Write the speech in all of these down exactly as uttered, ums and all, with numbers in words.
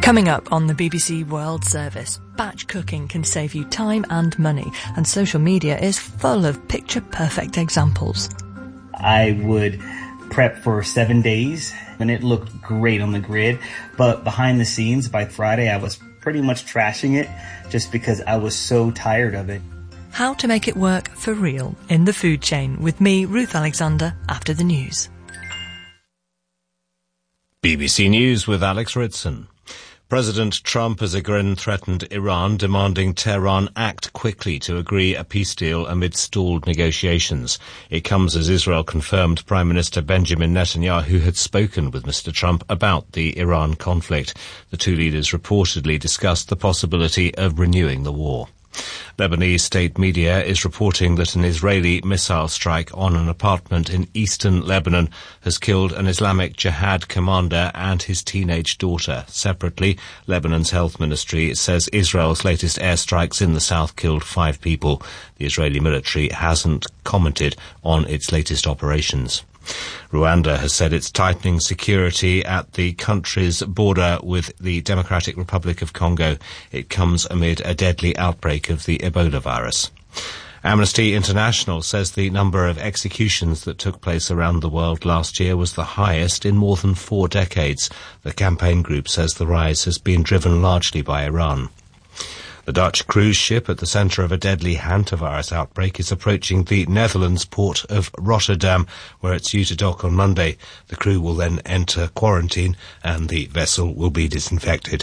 Coming up on the B B C World Service, batch cooking can save you time and money, and social media is full of picture-perfect examples. I would prep for seven days, and it looked great on the grid, but behind the scenes, by Friday, I was pretty much trashing it just because I was so tired of it. How to make it work for real in the food chain with me, Ruth Alexander, after the news. B B C News with Alex Ritson. President Trump has again threatened Iran, demanding Tehran act quickly to agree a peace deal amid stalled negotiations. It comes as Israel confirmed Prime Minister Benjamin Netanyahu had spoken with Mister Trump about the Iran conflict. The two leaders reportedly discussed the possibility of renewing the war. Lebanese state media is reporting that an Israeli missile strike on an apartment in eastern Lebanon has killed an Islamic Jihad commander and his teenage daughter. Separately, Lebanon's health ministry says Israel's latest airstrikes in the south killed five people. The Israeli military hasn't commented on its latest operations. Rwanda has said it's tightening security at the country's border with the Democratic Republic of Congo. It comes amid a deadly outbreak of the Ebola virus. Amnesty International says the number of executions that took place around the world last year was the highest in more than four decades. The campaign group says the rise has been driven largely by Iran. The Dutch cruise ship at the centre of a deadly hantavirus outbreak is approaching the Netherlands port of Rotterdam, where it's due to dock on Monday. The crew will then enter quarantine and the vessel will be disinfected.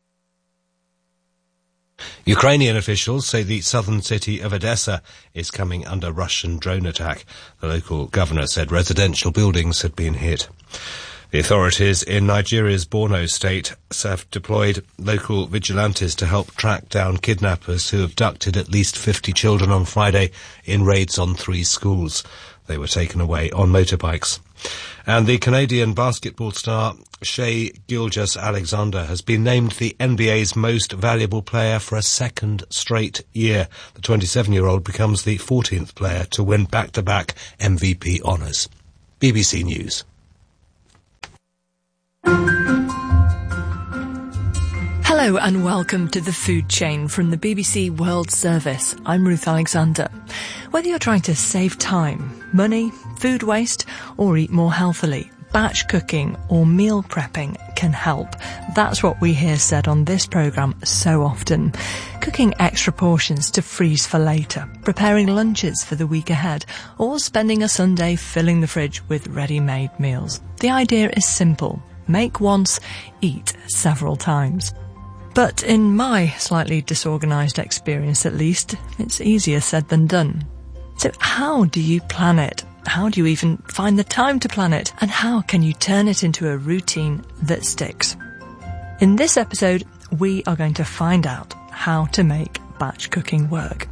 Ukrainian officials say the southern city of Odessa is coming under Russian drone attack. The local governor said residential buildings had been hit. The authorities in Nigeria's Borno state have deployed local vigilantes to help track down kidnappers who abducted at least fifty children on Friday in raids on three schools. They were taken away on motorbikes. And the Canadian basketball star Shai Gilgeous-Alexander has been named the N B A's most valuable player for a second straight year. The twenty-seven-year-old becomes the fourteenth player to win back-to-back M V P honours. B B C News. Hello and welcome to The Food Chain from the B B C World Service. I'm Ruth Alexander. Whether you're trying to save time, money, food waste, or eat more healthily, batch cooking or meal prepping can help. That's what we hear said on this programme so often. Cooking extra portions to freeze for later, preparing lunches for the week ahead, or spending a Sunday filling the fridge with ready-made meals. The idea is simple. Make once, eat several times. But in my slightly disorganised experience at least, it's easier said than done. So how do you plan it? How do you even find the time to plan it? And how can you turn it into a routine that sticks? In this episode, we are going to find out how to make batch cooking work.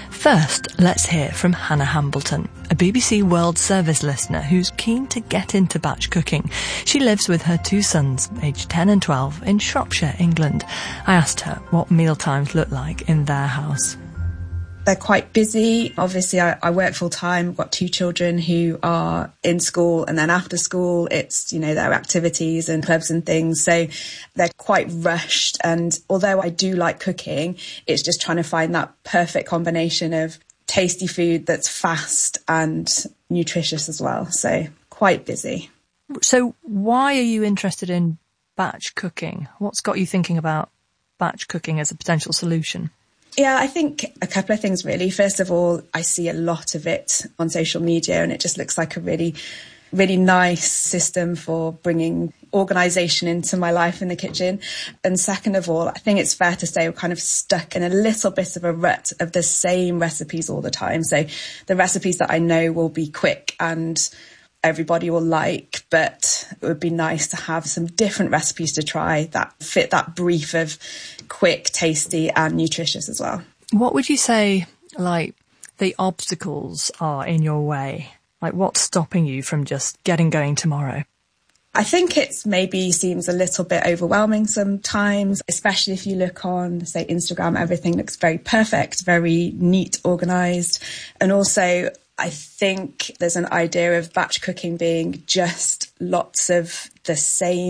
First, let's hear from Hannah Hambleton, a B B C World Service listener who's keen to get into batch cooking. She lives with her two sons, aged ten and twelve, in Shropshire, England. I asked her what mealtimes look like in their house. They're quite busy. Obviously, I, I work full time. I've got two children who are in school, and then after school, it's, you know, their activities and clubs and things. So they're quite rushed. And although I do like cooking, it's just trying to find that perfect combination of tasty food that's fast and nutritious as well. So quite busy. So why are you interested in batch cooking? What's got you thinking about batch cooking as a potential solution? Yeah, I think a couple of things really. First of all, I see a lot of it on social media and it just looks like a really, really nice system for bringing organisation into my life in the kitchen. And second of all, I think it's fair to say we're kind of stuck in a little bit of a rut of the same recipes all the time. So the recipes that I know will be quick and everybody will like, but it would be nice to have some different recipes to try that fit that brief of quick, tasty and nutritious as well. What would you say, like, the obstacles are in your way? Like, what's stopping you from just getting going tomorrow? I think it's maybe seems a little bit overwhelming sometimes, especially if you look on, say, Instagram, everything looks very perfect, very neat, organised. And also, I think there's an idea of batch cooking being just lots of the same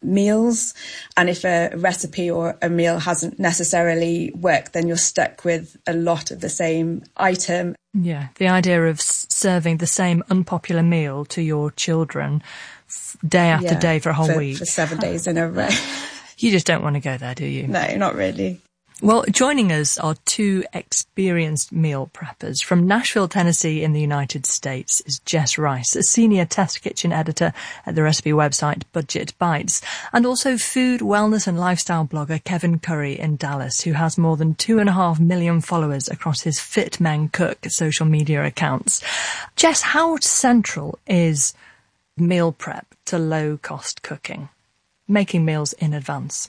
meals. And if a recipe or a meal hasn't necessarily worked, then you're stuck with a lot of the same item. Yeah, the idea of serving the same unpopular meal to your children day after yeah, day for a whole for, week. For seven days in a row. You just don't want to go there, do you? No, not really. Well, joining us are two experienced meal preppers. From Nashville, Tennessee in the United States is Jess Rice, a senior test kitchen editor at the recipe website Budget Bites, and also food, wellness and lifestyle blogger Kevin Curry in Dallas, who has more than two and a half million followers across his Fit Men Cook social media accounts. Jess, how central is meal prep to low-cost cooking, making meals in advance?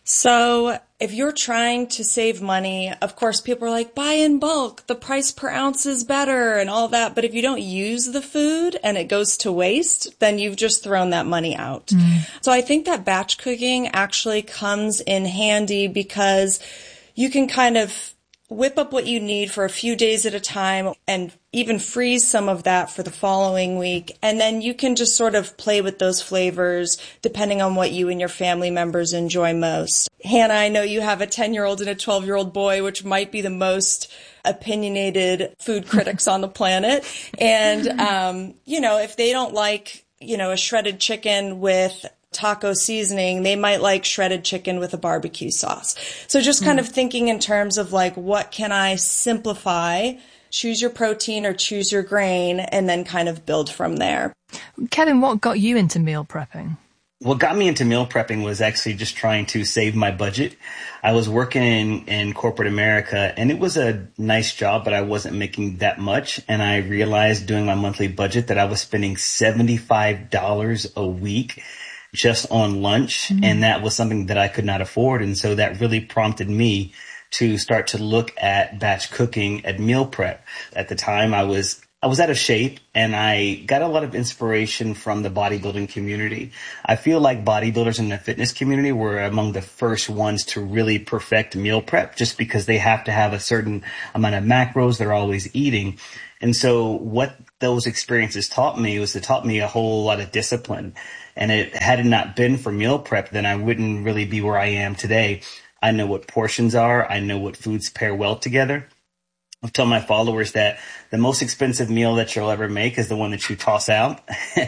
So if you're trying to save money, of course, people are like, buy in bulk, the price per ounce is better and all that. But if you don't use the food and it goes to waste, then you've just thrown that money out. Mm. So I think that batch cooking actually comes in handy because you can kind of whip up what you need for a few days at a time and even freeze some of that for the following week. And then you can just sort of play with those flavors depending on what you and your family members enjoy most. Hannah, I know you have a ten-year-old and a twelve-year-old boy, which might be the most opinionated food critics on the planet. And, um, you know, if they don't like, you know, a shredded chicken with taco seasoning, they might like shredded chicken with a barbecue sauce. So just kind mm. of thinking in terms of like, what can I simplify? Choose your protein or choose your grain and then kind of build from there. Kevin, what got you into meal prepping? What got me into meal prepping was actually just trying to save my budget. I was working in, in corporate America and it was a nice job, but I wasn't making that much. And I realized doing my monthly budget that I was spending seventy-five dollars a week just on lunch. Mm-hmm. And that was something that I could not afford. And so that really prompted me to start to look at batch cooking, at meal prep. At the time I was, I was out of shape and I got a lot of inspiration from the bodybuilding community. I feel like bodybuilders in the fitness community were among the first ones to really perfect meal prep just because they have to have a certain amount of macros they're always eating. And so what those experiences taught me was it taught me a whole lot of discipline. And it had it not been for meal prep, then I wouldn't really be where I am today. I know what portions are. I know what foods pair well together. I've told my followers that the most expensive meal that you'll ever make is the one that you toss out.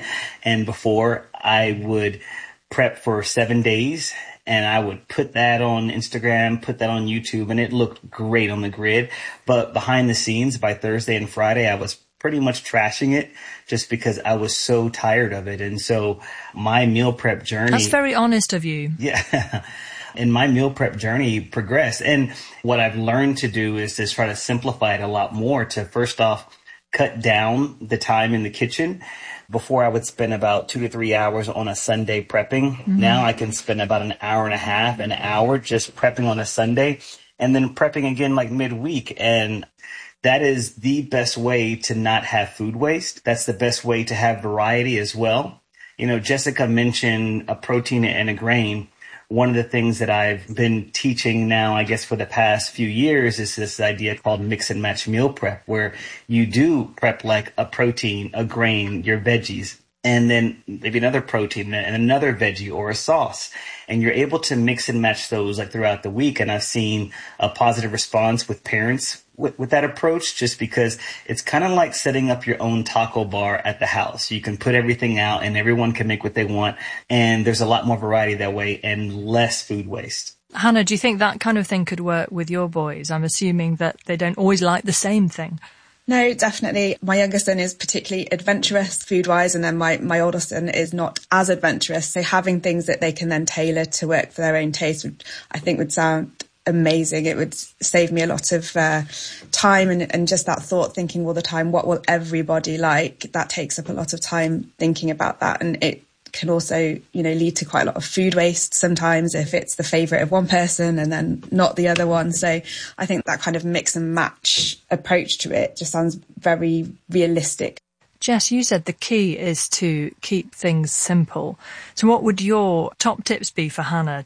And before, I would prep for seven days and I would put that on Instagram, put that on YouTube, and it looked great on the grid. But behind the scenes, by Thursday and Friday, I was pretty much trashing it just because I was so tired of it. And so my meal prep journey... That's very honest of you. Yeah. And my meal prep journey progressed. And what I've learned to do is to try to simplify it a lot more to first off, cut down the time in the kitchen. Before I would spend about two to three hours on a Sunday prepping. Mm-hmm. Now I can spend about an hour and a half, an hour just prepping on a Sunday and then prepping again like midweek. And that is the best way to not have food waste. That's the best way to have variety as well. You know, Jessica mentioned a protein and a grain. One of the things that I've been teaching now, I guess, for the past few years is this idea called mix and match meal prep, where you do prep like a protein, a grain, your veggies, and then maybe another protein and another veggie or a sauce. And you're able to mix and match those like throughout the week. And I've seen a positive response with parents with, with that approach, just because it's kind of like setting up your own taco bar at the house. You can put everything out and everyone can make what they want. And there's a lot more variety that way and less food waste. Hannah, do you think that kind of thing could work with your boys? I'm assuming that they don't always like the same thing. No, definitely. My younger son is particularly adventurous food-wise, and then my, my older son is not as adventurous. So having things that they can then tailor to work for their own taste, would, I think would sound amazing. It would save me a lot of uh, time and, and just that thought thinking all the time, what will everybody like? That takes up a lot of time thinking about that. And it can also, you know, lead to quite a lot of food waste sometimes if it's the favourite of one person and then not the other one. So I think that kind of mix and match approach to it just sounds very realistic. Jess, you said the key is to keep things simple. So what would your top tips be for Hannah?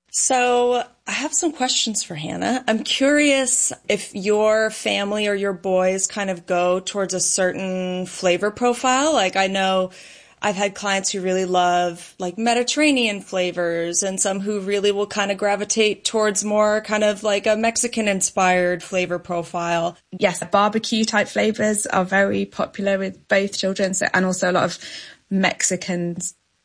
So I have some questions for Hannah. I'm curious if your family or your boys kind of go towards a certain flavor profile. Like I know I've had clients who really love like Mediterranean flavors and some who really will kind of gravitate towards more kind of like a Mexican inspired flavor profile. Yes, barbecue type flavors are very popular with both children, so, and also a lot of Mexican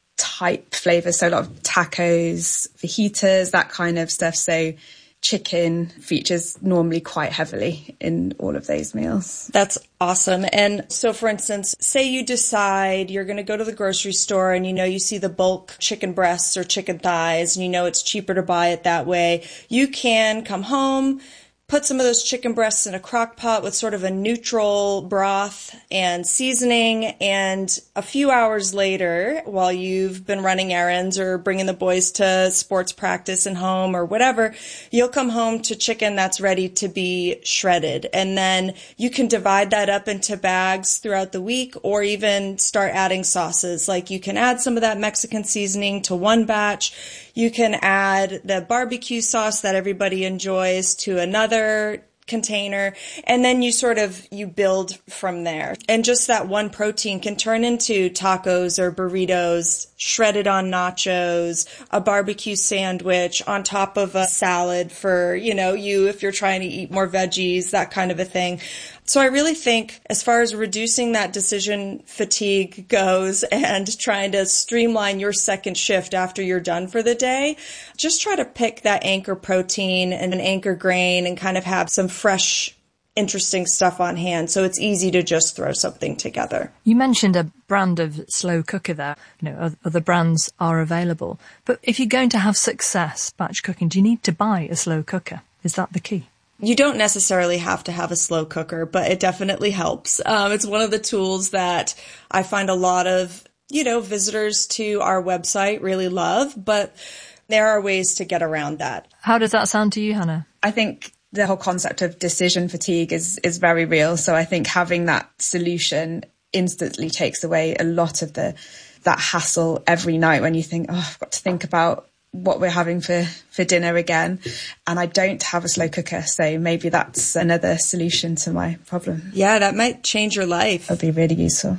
type flavors, so a lot of tacos, fajitas, that kind of stuff. So chicken features normally quite heavily in all of those meals. That's awesome. And so, for instance, say you decide you're going to go to the grocery store and you know you see the bulk chicken breasts or chicken thighs and you know it's cheaper to buy it that way. You can come home, put some of those chicken breasts in a crock pot with sort of a neutral broth and seasoning, and a few hours later, while you've been running errands or bringing the boys to sports practice and home or whatever, you'll come home to chicken that's ready to be shredded. And then you can divide that up into bags throughout the week, or even start adding sauces. Like you can add some of that Mexican seasoning to one batch. You can add the barbecue sauce that everybody enjoys to another container, and then you sort of, you build from there. And just that one protein can turn into tacos or burritos, shredded on nachos, a barbecue sandwich on top of a salad for, you know, you, if you're trying to eat more veggies, that kind of a thing. So I really think as far as reducing that decision fatigue goes and trying to streamline your second shift after you're done for the day, just try to pick that anchor protein and an anchor grain and kind of have some fresh, interesting stuff on hand. So it's easy to just throw something together. You mentioned a brand of slow cooker there. You know, other brands are available. But if you're going to have success batch cooking, do you need to buy a slow cooker? Is that the key? You don't necessarily have to have a slow cooker, but it definitely helps. Um, it's one of the tools that I find a lot of, you know, visitors to our website really love, but there are ways to get around that. How does that sound to you, Hannah? I think the whole concept of decision fatigue is, is very real. So I think having that solution instantly takes away a lot of the that hassle every night when you think, oh, I've got to think about what we're having for, for dinner again. And I don't have a slow cooker. So maybe that's another solution to my problem. Yeah, that might change your life. That'd be really useful.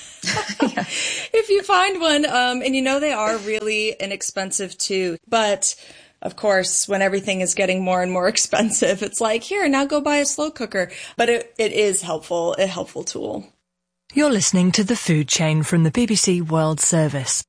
Yeah. If you find one, um, and you know, they are really inexpensive too. But of course, when everything is getting more and more expensive, it's like, here, now go buy a slow cooker. But it, it is helpful, a helpful tool. You're listening to The Food Chain from the B B C World Service.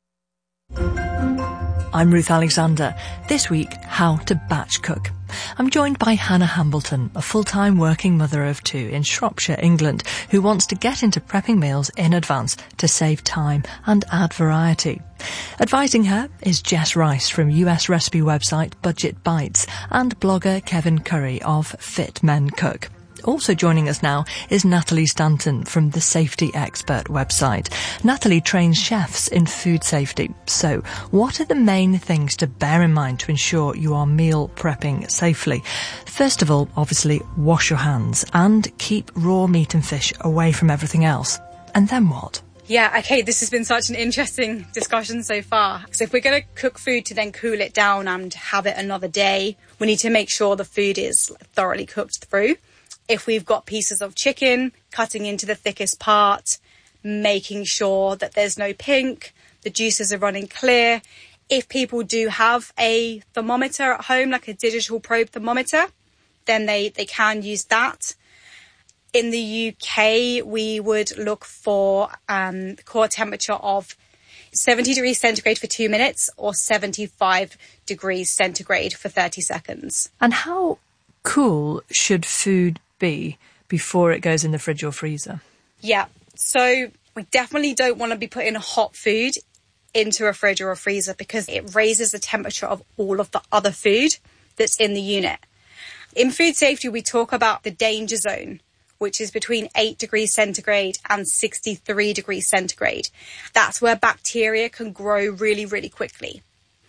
I'm Ruth Alexander. This week, how to batch cook. I'm joined by Hannah Hambleton, a full-time working mother of two in Shropshire, England, who wants to get into prepping meals in advance to save time and add variety. Advising her is Jess Rice from U S recipe website Budget Bites and blogger Kevin Curry of Fit Men Cook. Also joining us now is Natalie Stanton from the Safety Expert website. Natalie trains chefs in food safety. So, what are the main things to bear in mind to ensure you are meal prepping safely? First of all, obviously, wash your hands and keep raw meat and fish away from everything else. And then what? Yeah, okay, this has been such an interesting discussion so far. So if we're going to cook food to then cool it down and have it another day, we need to make sure the food is thoroughly cooked through. If we've got pieces of chicken, cutting into the thickest part, making sure that there's no pink, the juices are running clear. If people do have a thermometer at home, like a digital probe thermometer, then they, they can use that. In the U K, we would look for um, the core temperature of seventy degrees centigrade for two minutes or seventy-five degrees centigrade for thirty seconds. And how cool should food be before it goes in the fridge or freezer? Yeah, so we definitely don't want to be putting hot food into a fridge or a freezer because it raises the temperature of all of the other food that's in the unit. In food safety, we talk about the danger zone, which is between eight degrees centigrade and sixty-three degrees centigrade. That's where bacteria can grow really, really quickly.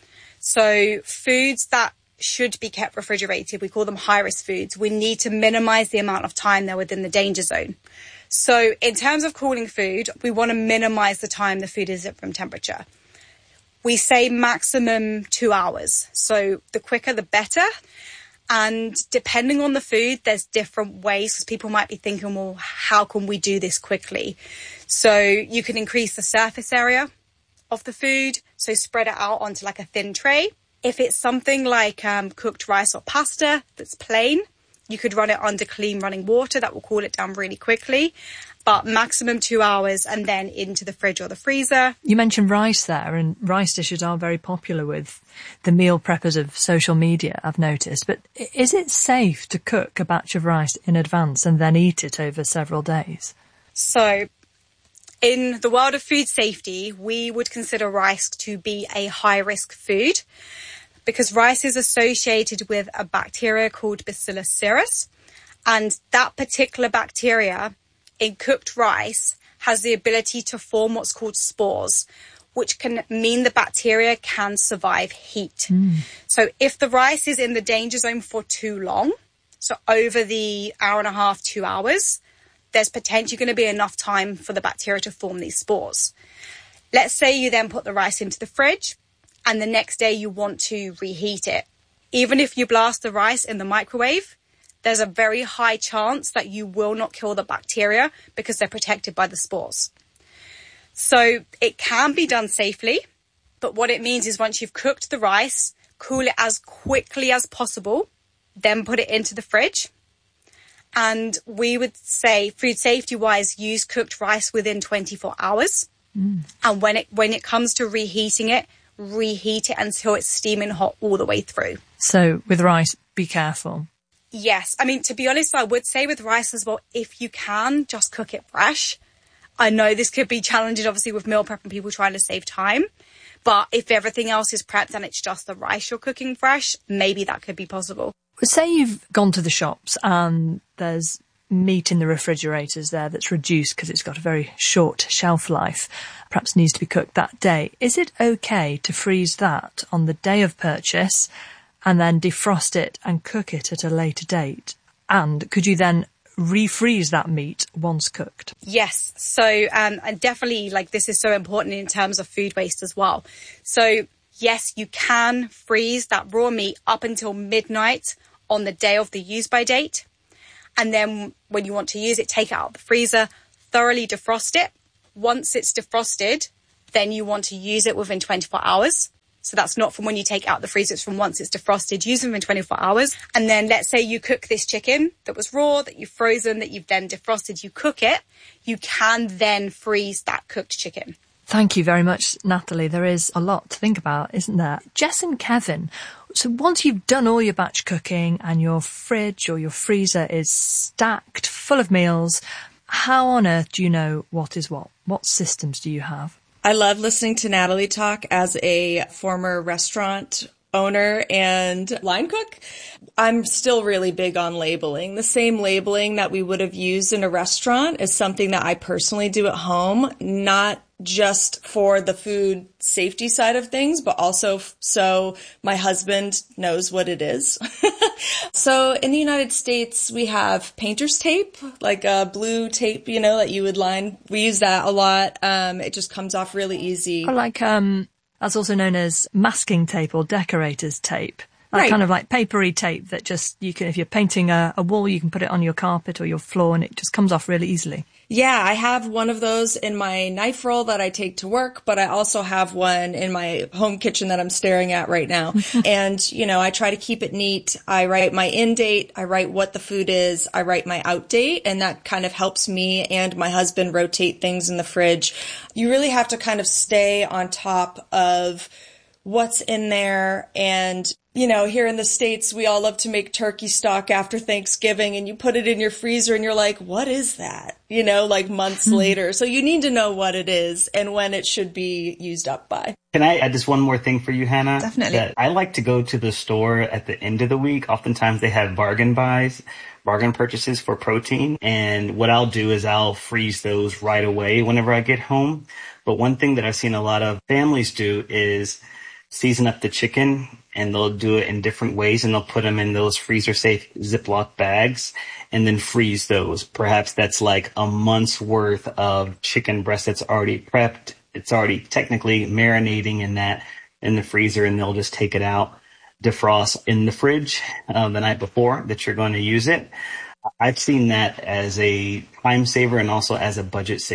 So foods that should be kept refrigerated, we call them high-risk foods. We need to minimize the amount of time they're within the danger zone. So in terms of cooling food, we want to minimize the time the food is at room temperature. We say maximum two hours. So the quicker, the better. And depending on the food, there's different ways, because people might be thinking, well, how can we do this quickly? So you can increase the surface area of the food, so spread it out onto like a thin tray. If it's something like um, cooked rice or pasta that's plain, you could run it under clean running water. That will cool it down really quickly, but maximum two hours and then into the fridge or the freezer. You mentioned rice there, and rice dishes are very popular with the meal preppers of social media, I've noticed. But is it safe to cook a batch of rice in advance and then eat it over several days? So in the world of food safety, we would consider rice to be a high-risk food because rice is associated with a bacteria called Bacillus cereus. And that particular bacteria in cooked rice has the ability to form what's called spores, which can mean the bacteria can survive heat. Mm. So if the rice is in the danger zone for too long, so over the hour and a half, two hours, there's potentially going to be enough time for the bacteria to form these spores. Let's say you then put the rice into the fridge and the next day you want to reheat it. Even if you blast the rice in the microwave, there's a very high chance that you will not kill the bacteria because they're protected by the spores. So it can be done safely, but what it means is once you've cooked the rice, cool it as quickly as possible, then put it into the fridge. And we would say, food safety-wise, use cooked rice within twenty-four hours. Mm. And when it when it comes to reheating it, reheat it until it's steaming hot all the way through. So with rice, be careful. Yes. I mean, to be honest, I would say with rice as well, if you can, just cook it fresh. I know this could be challenging, obviously, with meal prep and people trying to save time. But if everything else is prepped and it's just the rice you're cooking fresh, maybe that could be possible. Say you've gone to the shops and there's meat in the refrigerators there that's reduced because it's got a very short shelf life, perhaps needs to be cooked that day. Is it okay to freeze that on the day of purchase and then defrost it and cook it at a later date? And could you then refreeze that meat once cooked? Yes. So, um, and definitely, like, this is so important in terms of food waste as well. So, yes, you can freeze that raw meat up until midnight on the day of the use by date. And then when you want to use it, take it out of the freezer, thoroughly defrost it. Once it's defrosted, then you want to use it within twenty-four hours. So that's not from when you take it out of the freezer, it's from once it's defrosted, use it within twenty-four hours. And then let's say you cook this chicken that was raw, that you've frozen, that you've then defrosted, you cook it, you can then freeze that cooked chicken. Thank you very much, Natalie. There is a lot to think about, isn't there? Jess and Kevin, so once you've done all your batch cooking and your fridge or your freezer is stacked full of meals, how on earth do you know what is what? What systems do you have? I love listening to Natalie talk as a former restaurant owner and line cook. I'm still really big on labeling. The same labeling that we would have used in a restaurant is something that I personally do at home, not just for the food safety side of things, but also f- so my husband knows what it is. So in the United States, we have painter's tape, like a blue tape, you know, that you would line. We use that a lot. Um, it just comes off really easy. Or like, um, that's also known as masking tape or decorator's tape. That Right. kind of like papery tape that just, you can, if you're painting a, a wall, you can put it on your carpet or your floor and it just comes off really easily. Yeah, I have one of those in my knife roll that I take to work, but I also have one in my home kitchen that I'm staring at right now. And, you know, I try to keep it neat. I write my in date. I write what the food is. I write my out date. And that kind of helps me and my husband rotate things in the fridge. You really have to kind of stay on top of what's in there. And, you know, here in the States, we all love to make turkey stock after Thanksgiving, and you put it in your freezer and you're like, what is that? You know, like months later. So you need to know what it is and when it should be used up by. Can I add just one more thing for you, Hannah? Definitely. That I like to go to the store at the end of the week. Oftentimes they have bargain buys, bargain purchases for protein. And what I'll do is I'll freeze those right away whenever I get home. But one thing that I've seen a lot of families do is season up the chicken, and they'll do it in different ways, and they'll put them in those freezer-safe Ziploc bags and then freeze those. Perhaps that's like a month's worth of chicken breast that's already prepped. It's already technically marinating in that in the freezer, and they'll just take it out, defrost in the fridge uh, the night before that you're going to use it. I've seen that as a time saver and also as a budget saver.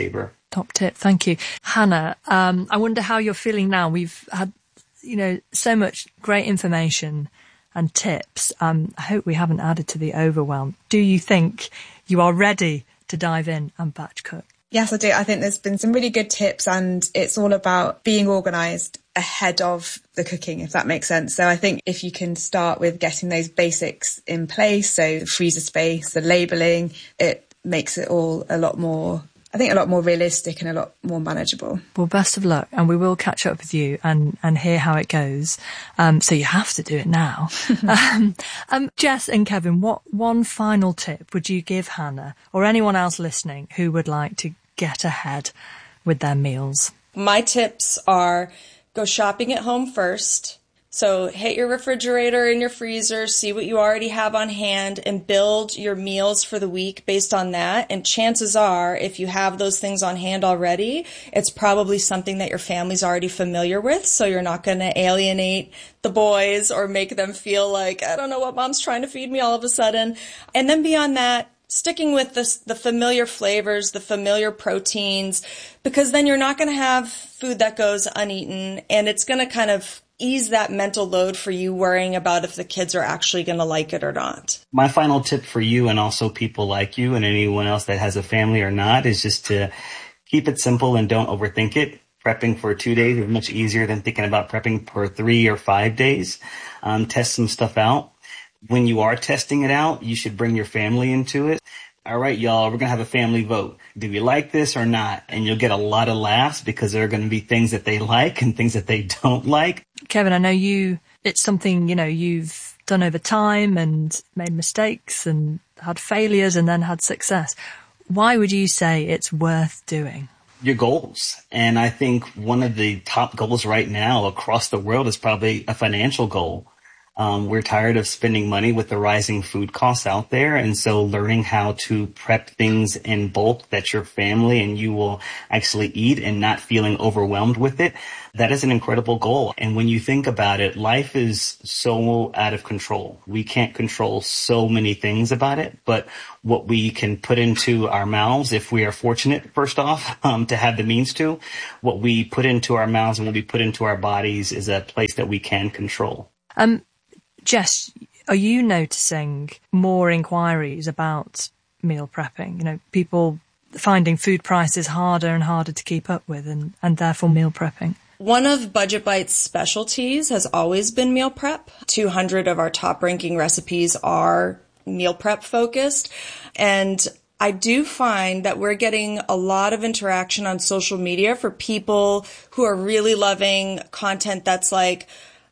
Top tip. Thank you. Hannah, um, I wonder how you're feeling now. We've had, you know, so much great information and tips. Um, I hope we haven't added to the overwhelm. Do you think you are ready to dive in and batch cook? Yes, I do. I think there's been some really good tips, and it's all about being organised ahead of the cooking, if that makes sense. So I think if you can start with getting those basics in place, so the freezer space, the labelling, it makes it all a lot more, I think, a lot more realistic and a lot more manageable. Well, best of luck, and we will catch up with you and, and hear how it goes. Um, so you have to do it now. um, um, Jess and Kevin, what one final tip would you give Hannah or anyone else listening who would like to get ahead with their meals? My tips are go shopping at home first. So hit your refrigerator and your freezer, see what you already have on hand, and build your meals for the week based on that. And chances are, if you have those things on hand already, it's probably something that your family's already familiar with. So you're not going to alienate the boys or make them feel like, I don't know what mom's trying to feed me all of a sudden. And then beyond that, sticking with this, the familiar flavors, the familiar proteins, because then you're not going to have food that goes uneaten, and it's going to kind of ease that mental load for you worrying about if the kids are actually going to like it or not. My final tip for you, and also people like you and anyone else that has a family or not, is just to keep it simple and don't overthink it. Prepping for two days is much easier than thinking about prepping for three or five days. Um, test some stuff out. When you are testing it out, you should bring your family into it. All right, y'all, we're going to have a family vote. Do we like this or not? And you'll get a lot of laughs because there are going to be things that they like and things that they don't like. Kevin, I know you, it's something, you know, you've done over time and made mistakes and had failures and then had success. Why would you say it's worth doing? Your goals. And I think one of the top goals right now across the world is probably a financial goal. Um, we're tired of spending money with the rising food costs out there. And so learning how to prep things in bulk that your family and you will actually eat and not feeling overwhelmed with it, that is an incredible goal. And when you think about it, life is so out of control. We can't control so many things about it, but what we can put into our mouths, if we are fortunate, first off, um, to have the means to, what we put into our mouths and what we put into our bodies is a place that we can control. Um, Jess, are you noticing more inquiries about meal prepping? You know, people finding food prices harder and harder to keep up with and, and therefore meal prepping? One of Budget Bites' specialties has always been meal prep. two hundred of our top ranking recipes are meal prep focused. And I do find that we're getting a lot of interaction on social media for people who are really loving content that's like,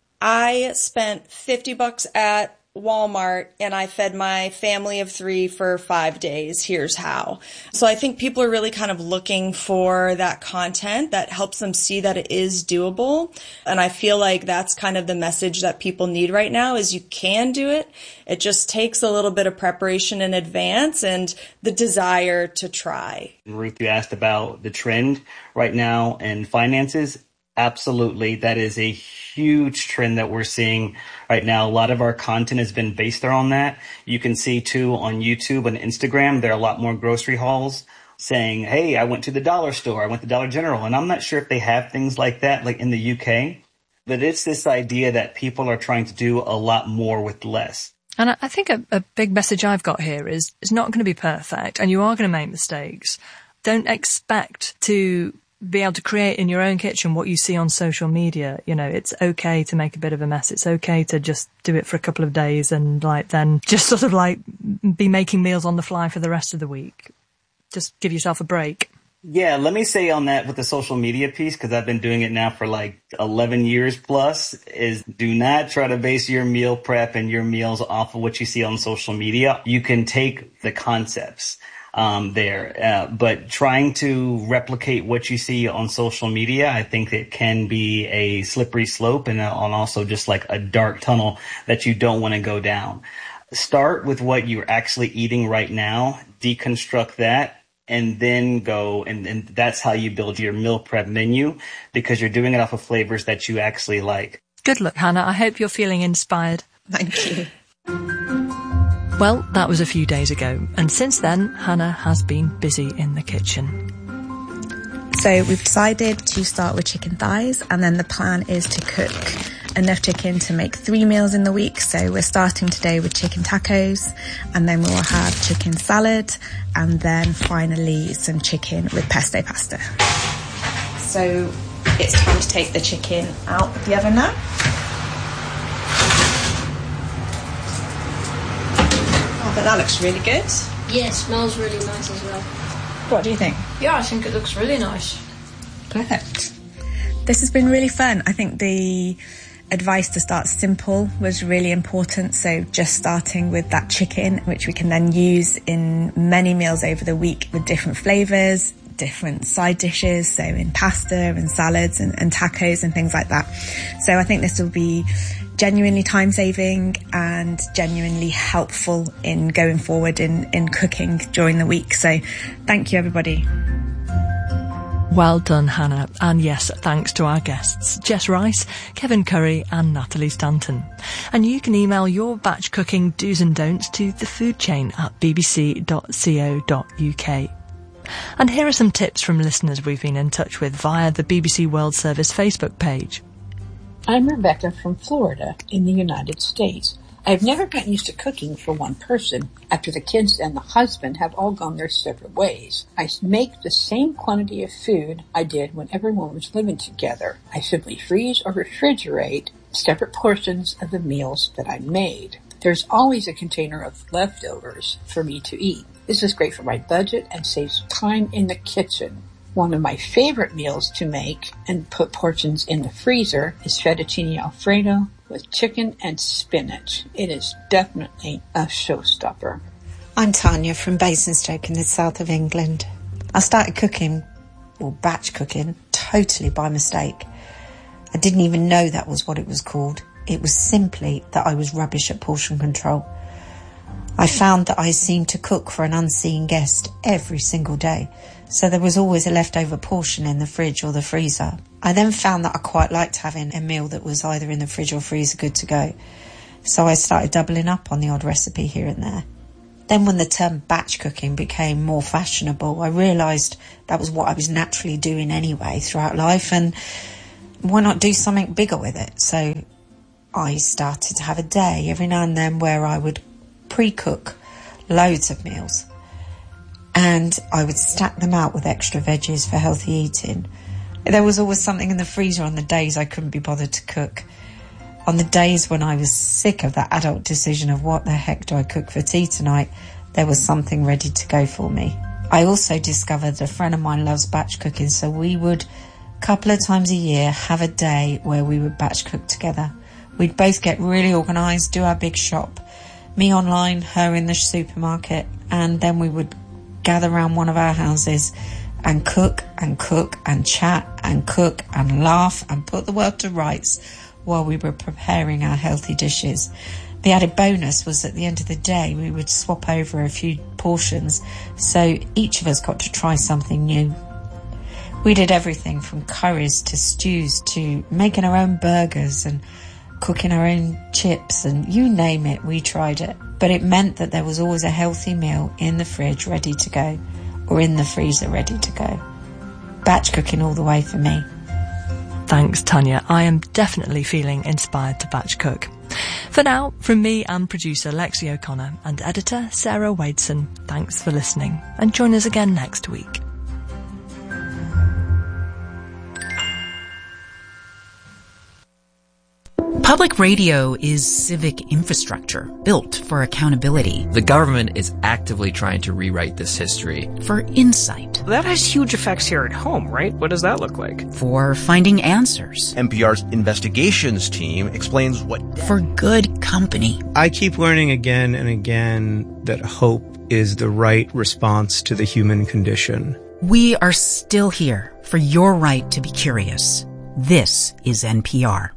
I spent fifty bucks at Walmart and I fed my family of three for five days. Here's how. So I think people are really kind of looking for that content that helps them see that it is doable. And I feel like that's kind of the message that people need right now is you can do it. It just takes a little bit of preparation in advance and the desire to try. Ruth, you asked about the trend right now in finances. Absolutely. That is a huge trend that we're seeing right now. A lot of our content has been based on that. You can see too on YouTube and Instagram, there are a lot more grocery hauls saying, hey, I went to the dollar store. I went to Dollar General. And I'm not sure if they have things like that, like in the U K, but it's this idea that people are trying to do a lot more with less. And I think a, a big message I've got here is it's not going to be perfect and you are going to make mistakes. Don't expect to be able to create in your own kitchen what you see on social media. You know, it's okay to make a bit of a mess. It's okay to just do it for a couple of days and like then just sort of like be making meals on the fly for the rest of the week. Just give yourself a break. Yeah, let me say on that with the social media piece, because I've been doing it now for like eleven years plus, is do not try to base your meal prep and your meals off of what you see on social media. You can take the concepts Um, there. Uh, but trying to replicate what you see on social media, I think it can be a slippery slope and, uh, and also just like a dark tunnel that you don't want to go down. Start with what you're actually eating right now, deconstruct that, and then go, and, and that's how you build your meal prep menu because you're doing it off of flavors that you actually like. Good luck, Hannah. I hope you're feeling inspired. Thank you. Well, that was a few days ago, and since then, Hannah has been busy in the kitchen. So we've decided to start with chicken thighs, and then the plan is to cook enough chicken to make three meals in the week. So we're starting today with chicken tacos, and then we'll have chicken salad, and then finally some chicken with pesto pasta. So it's time to take the chicken out of the oven now. Oh, but that looks really good. Yeah, it smells really nice as well. What do you think? Yeah, I think it looks really nice. Perfect. This has been really fun. I think the advice to start simple was really important. So just starting with that chicken, which we can then use in many meals over the week with different flavours, different side dishes, so in pasta and salads and, and tacos and things like that. So I think this will be genuinely time saving and genuinely helpful in going forward in, in cooking during the week. So thank you, everybody. Well done, Hannah. And yes, thanks to our guests, Jess Rice, Kevin Curry and Natalie Stanton. And you can email your batch cooking do's and don'ts to thefoodchain at b b c dot co dot u k. And here are some tips from listeners we've been in touch with via the B B C World Service Facebook page. I'm Rebecca from Florida in the United States. I've never gotten used to cooking for one person after the kids and the husband have all gone their separate ways. I make the same quantity of food I did when everyone was living together. I simply freeze or refrigerate separate portions of the meals that I made. There's always a container of leftovers for me to eat. This is great for my budget and saves time in the kitchen. One of my favorite meals to make and put portions in the freezer is fettuccine alfredo with chicken and spinach. It is definitely a showstopper. I'm Tanya from Basingstoke in the south of England. I started cooking, or batch cooking, totally by mistake. I didn't even know that was what it was called. It was simply that I was rubbish at portion control. I found that I seemed to cook for an unseen guest every single day, so there was always a leftover portion in the fridge or the freezer. I then found that I quite liked having a meal that was either in the fridge or freezer good to go, so I started doubling up on the odd recipe here and there. Then when the term batch cooking became more fashionable, I realised that was what I was naturally doing anyway throughout life, and why not do something bigger with it? So I started to have a day every now and then where I would pre-cook loads of meals, and I would stack them out with extra veggies for healthy eating. There was always something in the freezer on the days I couldn't be bothered to cook. On the days when I was sick of that adult decision of what the heck do I cook for tea tonight, there was something ready to go for me. I also discovered a friend of mine loves batch cooking, so we would, a couple of times a year, have a day where we would batch cook together. We'd both get really organised, do our big shop, me online, her in the supermarket, and then we would gather around one of our houses and cook and cook and chat and cook and laugh and put the world to rights while we were preparing our healthy dishes. The added bonus was at the end of the day we would swap over a few portions, so each of us got to try something new. We did everything from curries to stews to making our own burgers and cooking our own chips, and you name it, we tried it. But it meant that there was always a healthy meal in the fridge ready to go, or in the freezer ready to go. Batch cooking all the way for me. Thanks, Tanya. I am definitely feeling inspired to batch cook. For now, from me and producer Lexi O'Connor and editor Sarah Wadeson, thanks for listening, and join us again next week. Public radio is civic infrastructure built for accountability. The government is actively trying to rewrite this history. For insight. That has huge effects here at home, right? What does that look like? For finding answers. N P R's investigations team explains what... For good company. I keep learning again and again that hope is the right response to the human condition. We are still here for your right to be curious. This is N P R.